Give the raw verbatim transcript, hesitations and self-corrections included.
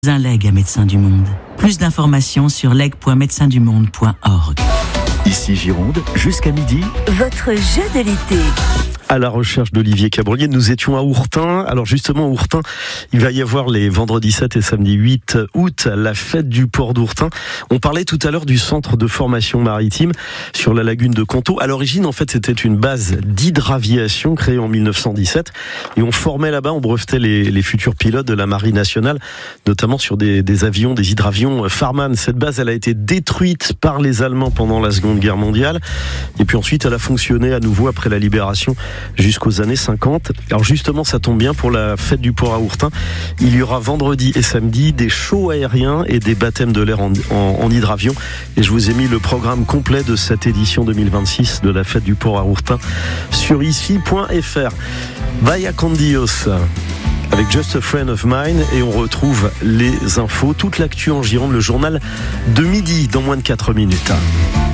Un legs à Médecins du Monde. Plus d'informations sur legs point médecins du monde point org. Ici Gironde, jusqu'à midi. Votre jeu de l'été. À la recherche d'Olivier Cabrolier, nous étions à Ourtin. Alors justement, à Ourtin, il va y avoir les vendredis sept et samedi huit août, la fête du port d'Ourtin. On parlait tout à l'heure du centre de formation maritime sur la lagune de Conto. À l'origine, en fait, c'était une base d'hydraviation créée en mille neuf cent dix-sept. Et on formait là-bas, on brevetait les, les futurs pilotes de la Marine nationale, notamment sur des, des avions, des hydravions Farman. Cette base, elle a été détruite par les Allemands pendant la Seconde Guerre mondiale. Et puis ensuite, elle a fonctionné à nouveau après la libération jusqu'aux années cinquante. Alors justement, ça tombe bien pour la fête du port à Ourtin. Il y aura vendredi et samedi des shows aériens et des baptêmes de l'air en, en, en hydravion. Et je vous ai mis le programme complet de cette édition deux mille vingt-six de la fête du port à Ourtin sur ici point f r. Vaya con Dios avec Just a Friend of Mine, et on retrouve les infos, toute l'actu en Gironde, le journal de midi dans moins de quatre minutes.